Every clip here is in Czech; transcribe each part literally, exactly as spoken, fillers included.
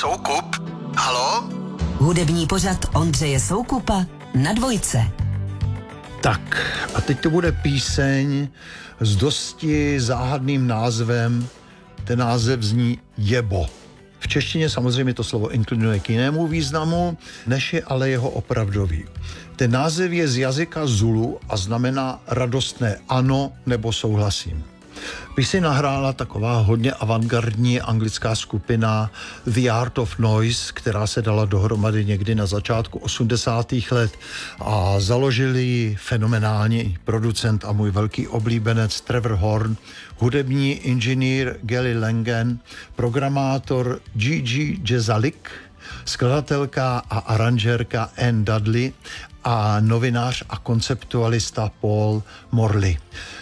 Soukup? Haló? Hudební pořad Ondřeje Soukupa na Dvojce. Tak a teď to bude píseň s dosti záhadným názvem. Ten název zní Jebo. V češtině samozřejmě to slovo inklinuje k jinému významu, než je ale jeho opravdový. Ten název je z jazyka Zulu a znamená radostné ano nebo souhlasím. Píseň nahrála taková hodně avantgardní anglická skupina The Art of Noise, která se dala dohromady někdy na začátku osmdesátých let a založili ji fenomenální producent a můj velký oblíbenec Trevor Horn, hudební inženýr Gary Langen, programátor Gigi Jezalik, skladatelka a aranžérka Anne Dudley a novinář a konceptualista Paul Morley.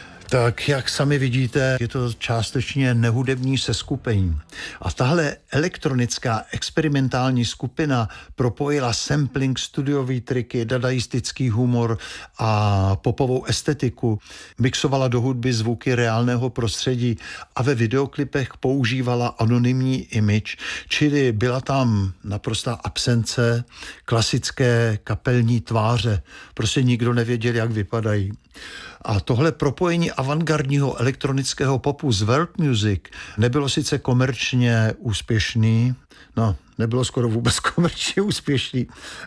Tak jak sami vidíte, je to částečně nehudební seskupení. A tahle elektronická experimentální skupina propojila sampling, studiový triky, dadaistický humor a popovou estetiku, mixovala do hudby zvuky reálného prostředí a ve videoklipech používala anonymní image, čili byla tam naprostá absence klasické kapelní tváře. Prostě nikdo nevěděl, jak vypadají. A tohle propojení avantgardního elektronického popu z world music nebylo sice komerčně úspěšný, no, nebylo skoro vůbec komerčně úspěšný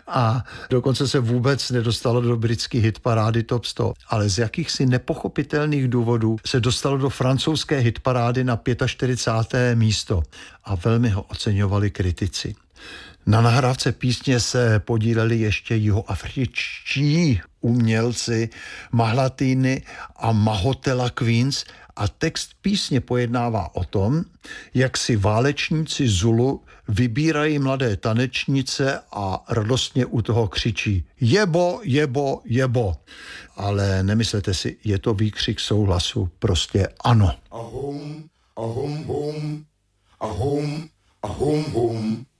a dokonce se vůbec nedostalo do britské hitparády top sto, ale z jakýchsi nepochopitelných důvodů se dostalo do francouzské hitparády na čtyřicáté páté místo a velmi ho oceňovali kritici. Na nahrávce písně se podíleli ještě jihoafričtí umělci Mahlatiny a Mahotela Queens a text písně pojednává o tom, jak si válečníci Zulu vybírají mladé tanečnice a radostně u toho křičí jebo, jebo, jebo. Ale nemyslete si, je to výkřik souhlasu, prostě ano. Ahom, ahom, hom, ahom, ahom, hom.